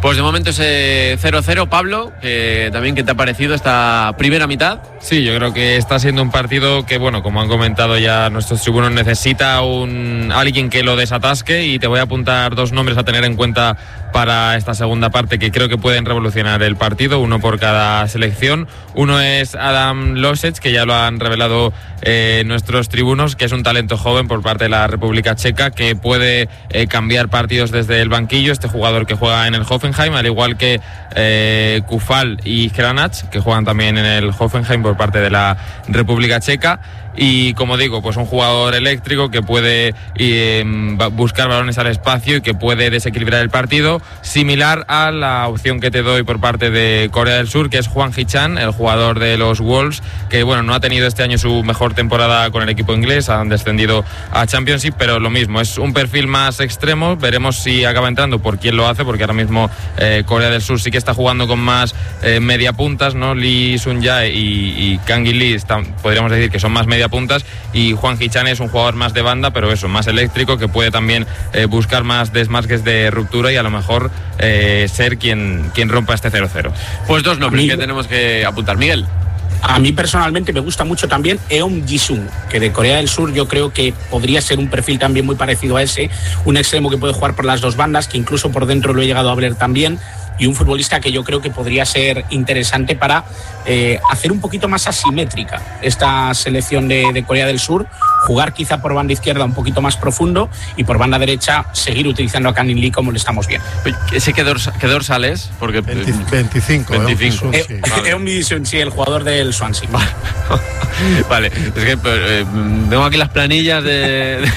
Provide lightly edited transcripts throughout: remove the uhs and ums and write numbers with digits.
Pues de momento ese 0-0, Pablo, también, ¿qué te ha parecido esta primera mitad? Sí, yo creo que está siendo un partido que, bueno, como han comentado ya nuestros tribunos, necesita alguien que lo desatasque, y te voy a apuntar 2 nombres a tener en cuenta para esta segunda parte que creo que pueden revolucionar el partido, uno por cada selección. Uno es Adam Losec, que ya lo han revelado nuestros tribunos, que es un talento joven por parte de la República Checa, que puede cambiar partidos desde el banquillo. Este jugador que juega en el Hoffenheim, al igual que Kufal y Hranac, que juegan también en el Hoffenheim por parte de la República Checa. Y como digo, pues un jugador eléctrico que puede buscar balones al espacio y que puede desequilibrar el partido, similar a la opción que te doy por parte de Corea del Sur, que es Hwang Hee-chan, el jugador de los Wolves, que bueno, no ha tenido este año su mejor temporada con el equipo inglés, han descendido a Championship, pero lo mismo, es un perfil más extremo. Veremos si acaba entrando, por quién lo hace, porque ahora mismo Corea del Sur sí que está jugando con más media puntas, ¿no? Lee Sun-jae y Kang In-lee podríamos decir que son más media puntas, y Hwang Hee-chan es un jugador más de banda, pero eso, más eléctrico, que puede también buscar más desmarques de ruptura y a lo mejor ser quien rompa este 0-0. Pues 2 nombres que tenemos que apuntar. Miguel. A mí personalmente me gusta mucho también Eom Ji-sung, que de Corea del Sur yo creo que podría ser un perfil también muy parecido a ese, un extremo que puede jugar por las 2 bandas, que incluso por dentro lo he llegado a ver también, y un futbolista que yo creo que podría ser interesante para hacer un poquito más asimétrica esta selección de Corea del Sur, jugar quizá por banda izquierda un poquito más profundo y por banda derecha seguir utilizando a Kang In-lee como le estamos viendo. ¿Ese qué dorsal es? Porque 25. Eom Ji-sung, sí, el jugador del Swansea. Vale, es que tengo aquí las planillas de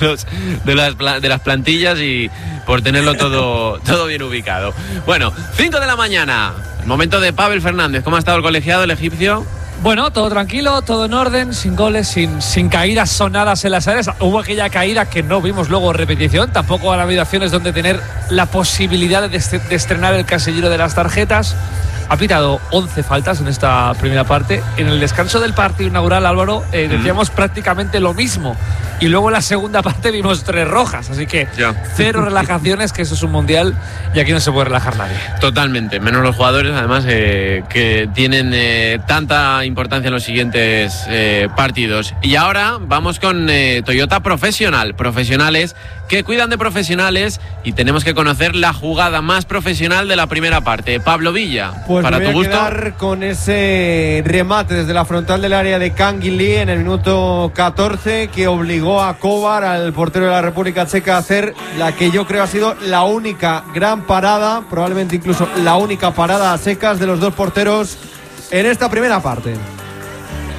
las plantillas y por tenerlo todo bien ubicado. Bueno, 5 de la mañana, el momento de Pavel Fernández. ¿Cómo ha estado el colegiado, el egipcio? Bueno, todo tranquilo, todo en orden, sin goles, sin caídas sonadas en las áreas. Hubo aquella caída que no vimos luego en repetición. Tampoco han habido acciones donde tener la posibilidad de estrenar el casillero de las tarjetas. Ha pitado 11 faltas en esta primera parte. En el descanso del partido inaugural, Álvaro, decíamos prácticamente lo mismo. Y luego en la segunda parte vimos 3 rojas. Así que 0 relajaciones, que eso es un mundial y aquí no se puede relajar nadie. Totalmente, menos los jugadores, además, que tienen tanta importancia en los siguientes partidos. Y ahora vamos con Toyota Profesional. Profesionales que cuidan de profesionales, y tenemos que conocer la jugada más profesional de la primera parte. Pablo Villa, pues para me tu voy a gusto. quedar con ese remate desde la frontal del área de Kang In-lee en el minuto 14, que obligó a Kovar, al portero de la República Checa, a hacer la que yo creo ha sido la única gran parada, probablemente incluso la única parada a secas de los 2 porteros en esta primera parte.